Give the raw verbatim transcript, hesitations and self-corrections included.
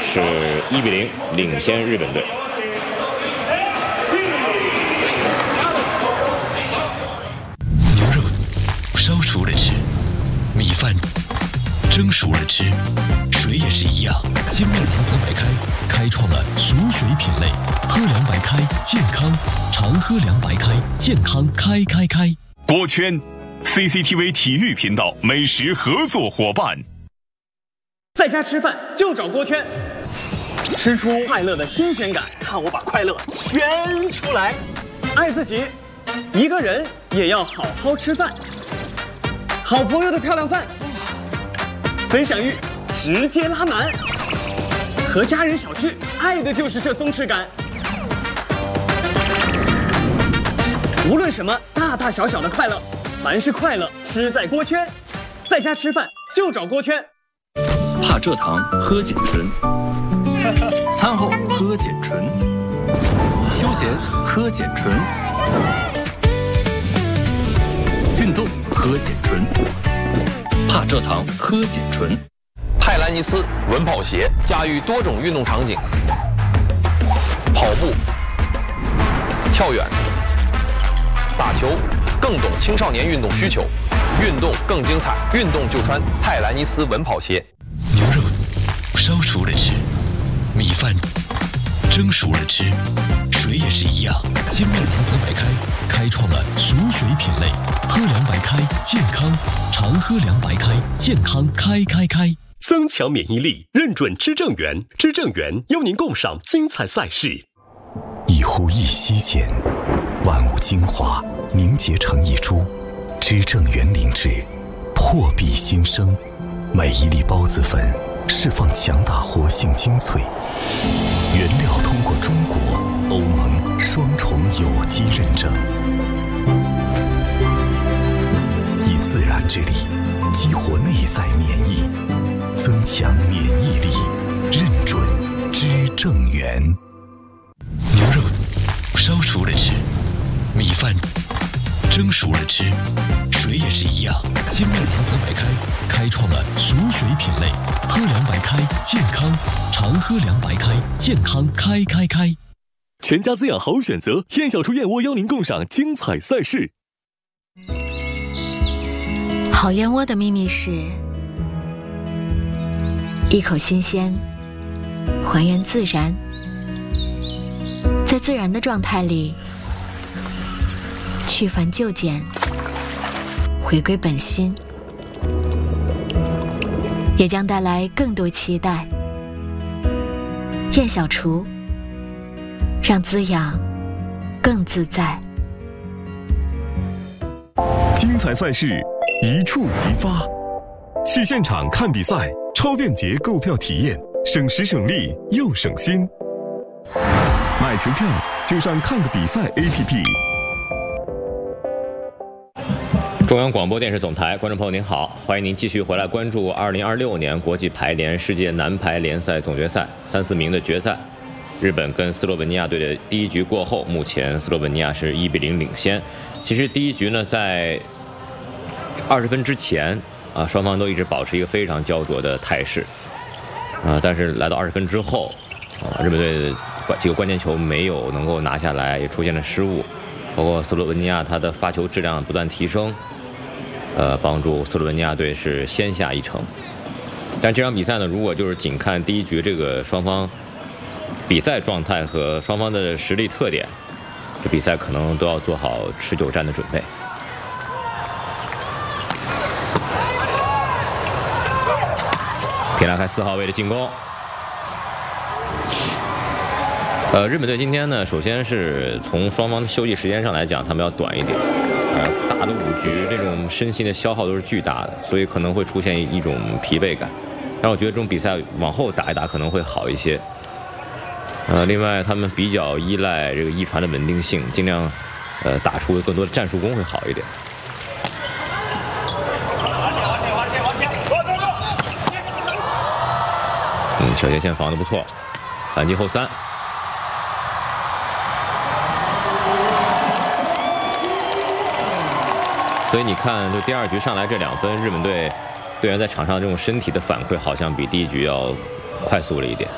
是一比零领先日本队。 牛肉烧熟了吃，米饭蒸熟了吃，水也是一样。金麦郎喝白开开创了熟水品类，喝凉白开健康，常喝凉白开健康开开开。 锅圈 C C T V 体育频道美食合作伙伴。 在家吃饭就找锅圈，吃出快乐的新鲜感，看我把快乐圈出来。爱自己，一个人也要好好吃饭。好朋友的漂亮饭，分享欲直接拉满。和家人小聚，爱的就是这松弛感。无论什么大大小小的快乐，凡是快乐吃在锅圈。在家吃饭就找锅圈。 怕蔗糖喝碱醇，餐后喝碱醇，休闲喝碱醇，运动喝碱醇，怕蔗糖喝碱醇。 泰兰尼斯稳跑鞋驾驭多种运动场景，跑步、跳远、打球，更懂青少年运动需求，运动更精彩，运动就穿泰兰尼斯稳跑鞋。 牛肉烧熟了吃，米饭蒸熟了吃，水也是一样。金麦郎喝白开开创了熟水品类，喝凉白开健康，常喝凉白开健康开开开。 增强免疫力，认准知正源，知正源邀您共赏精彩赛事。 一呼一吸间，万物精华凝结成一株，知正源灵芝，破壁新生。每一粒孢子粉释放强大活性精粹，原料通过中国、欧盟双重有机认证，以自然之力激活内在免疫，增强免疫力，认准知正源。 牛肉烧熟了吃，米饭蒸熟了吃，水也是一样。金麦郎喝白开开创了熟水品类，喝凉白开健康，常喝凉白开健康开开开。 全家滋养好选择，燕小厨燕窝邀您共赏精彩赛事。 好燕窝的秘密是一口新鲜，还原自然，在自然的状态里去繁就简，回归本心，也将带来更多期待。燕小厨，让滋养更自在。 精彩赛事一触即发，去现场看比赛，超便捷购票体验，省时省力又省心。买球票就上看个比赛 A P P。 中央广播电视总台，观众朋友您好，欢迎您继续回来关注二零二六年国际排联世界男排联赛总决赛三四名的决赛。日本跟斯洛文尼亚队的第一局过后，目前斯洛文尼亚是一比零领先。其实第一局呢，在二十分之前啊，双方都一直保持一个非常焦灼的态势啊，但是来到二十分之后啊，日本队几个关键球没有能够拿下来，也出现了失误，包括斯洛文尼亚他的发球质量不断提升，呃，帮助斯洛文尼亚队是先下一城。但这场比赛呢，如果就是仅看第一局这个双方比赛状态和双方的实力特点，这比赛可能都要做好持久战的准备。平拉开四号位的进攻。呃，日本队今天呢，首先是从双方的休息时间上来讲，他们要短一点。呃，打了五局，这种身心的消耗都是巨大的，所以可能会出现一种疲惫感。但我觉得这种比赛往后打一打可能会好一些。呃，另外他们比较依赖这个一传的稳定性，尽量呃打出更多的战术攻会好一点。嗯，小前线防得不错，反击后三。所以你看，就第二局上来这两分，日本队队员在场上这种身体的反馈好像比第一局要快速了一点。